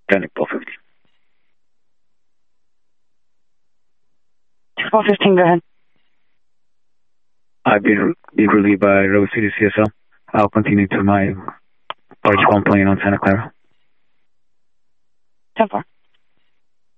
Traffic 450. 415, go ahead. I've been relieved by Rose City CSL. I'll continue to my Barge 1 plane on Santa Clara. 10-4.